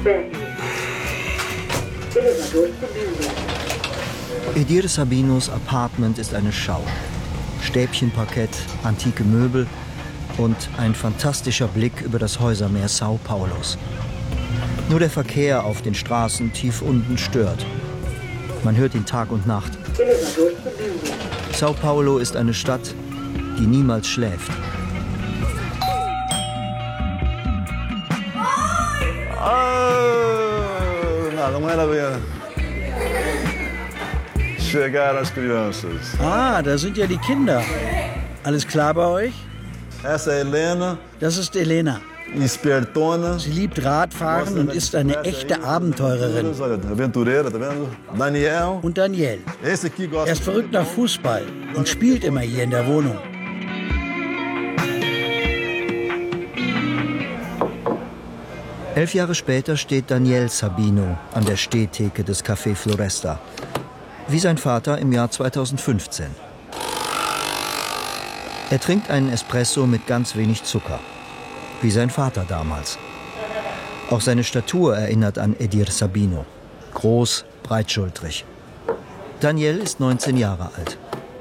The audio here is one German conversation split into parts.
Edir Sabinos Apartment ist eine Schau. Stäbchenparkett, antike Möbel und ein fantastischer Blick über das Häusermeer São Paulos. Nur der Verkehr auf den Straßen tief unten stört. Man hört ihn Tag und Nacht. São Paulo ist eine Stadt, die niemals schläft. Ah, da sind ja die Kinder. Alles klar bei euch? Das ist Elena. Sie liebt Radfahren und ist eine echte Abenteurerin. Und Daniel. Er ist verrückt nach Fußball und spielt immer hier in der Wohnung. Elf Jahre später steht Daniel Sabino an der Stehtheke des Café Floresta. Wie sein Vater im Jahr 2015. Er trinkt einen Espresso mit ganz wenig Zucker. Wie sein Vater damals. Auch seine Statur erinnert an Edir Sabino. Groß, breitschultrig. Daniel ist 19 Jahre alt.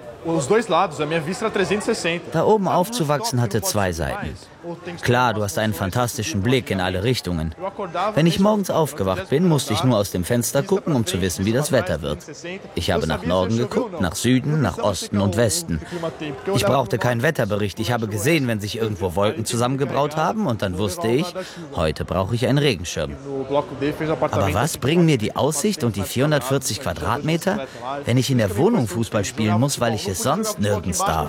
Da oben aufzuwachsen hatte zwei Seiten. Klar, du hast einen fantastischen Blick in alle Richtungen. Wenn ich morgens aufgewacht bin, musste ich nur aus dem Fenster gucken, um zu wissen, wie das Wetter wird. Ich habe nach Norden geguckt, nach Süden, nach Osten und Westen. Ich brauchte keinen Wetterbericht. Ich habe gesehen, wenn sich irgendwo Wolken zusammengebraut haben, und dann wusste ich, heute brauche ich einen Regenschirm. Aber was bringen mir die Aussicht und die 440 Quadratmeter, wenn ich in der Wohnung Fußball spielen muss, weil ich es sonst nirgends darf?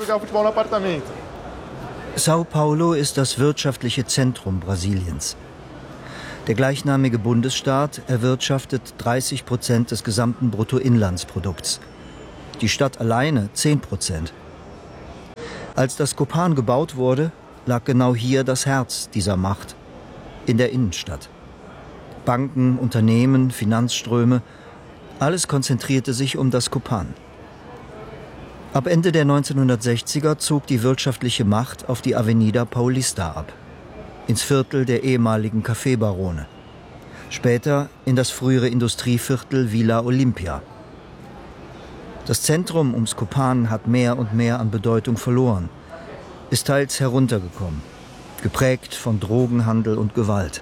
São Paulo ist das wirtschaftliche Zentrum Brasiliens. Der gleichnamige Bundesstaat erwirtschaftet 30% des gesamten Bruttoinlandsprodukts. Die Stadt alleine 10%. Als das Copan gebaut wurde, lag genau hier das Herz dieser Macht, in der Innenstadt. Banken, Unternehmen, Finanzströme, alles konzentrierte sich um das Copan. Ab Ende der 1960er zog die wirtschaftliche Macht auf die Avenida Paulista ab, ins Viertel der ehemaligen Kaffeebarone. Später in das frühere Industrieviertel Vila Olympia. Das Zentrum ums Copan hat mehr und mehr an Bedeutung verloren, ist teils heruntergekommen, geprägt von Drogenhandel und Gewalt.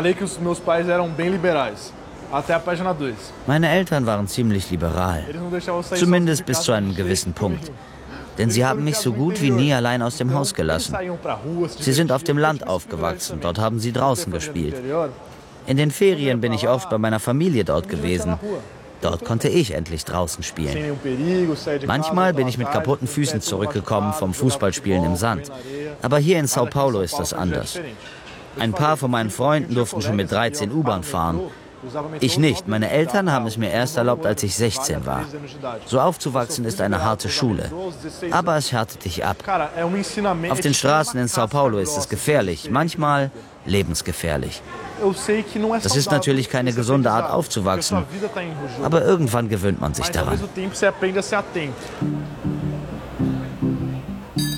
Meine Eltern waren ziemlich liberal, zumindest bis zu einem gewissen Punkt. Denn sie haben mich so gut wie nie allein aus dem Haus gelassen. Sie sind auf dem Land aufgewachsen, dort haben sie draußen gespielt. In den Ferien bin ich oft bei meiner Familie dort gewesen. Dort konnte ich endlich draußen spielen. Manchmal bin ich mit kaputten Füßen zurückgekommen vom Fußballspielen im Sand. Aber hier in São Paulo ist das anders. Ein paar von meinen Freunden durften schon mit 13 U-Bahn fahren. Ich nicht. Meine Eltern haben es mir erst erlaubt, als ich 16 war. So aufzuwachsen ist eine harte Schule. Aber es härtet dich ab. Auf den Straßen in São Paulo ist es gefährlich, manchmal lebensgefährlich. Das ist natürlich keine gesunde Art aufzuwachsen, aber irgendwann gewöhnt man sich daran.